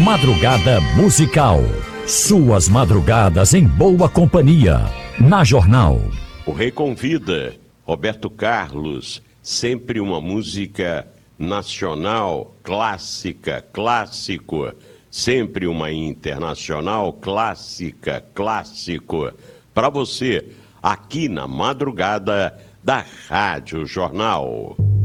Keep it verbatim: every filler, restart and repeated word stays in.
Madrugada Musical. Suas madrugadas em boa companhia. Na Jornal. O Rei convida. Roberto Carlos. Sempre uma música nacional, clássica, clássico. Sempre uma internacional, clássica, clássico. Para você, aqui na madrugada da Rádio Jornal.